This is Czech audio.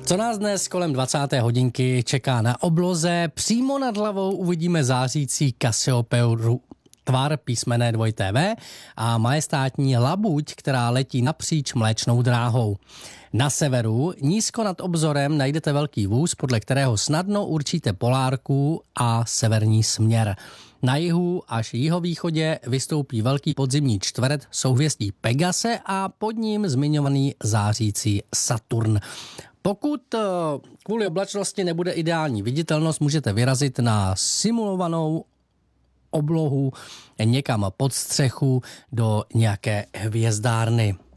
Co nás dnes kolem 20. hodinky čeká na obloze? Přímo nad hlavou uvidíme zářící Kasiopeuru tvar písmené V a majestátní labuť, která letí napříč Mléčnou dráhou. Na severu, nízko nad obzorem, najdete velký vůz, podle kterého snadno určíte polárku a severní směr. Na jihu až jihovýchodě vystoupí velký podzimní čtveret souhvězdí Pegase a pod ním zmiňovaný zářící Saturn. Pokud kvůli oblačnosti nebude ideální viditelnost, můžete vyrazit na simulovanou oblohu někam pod střechu do nějaké hvězdárny.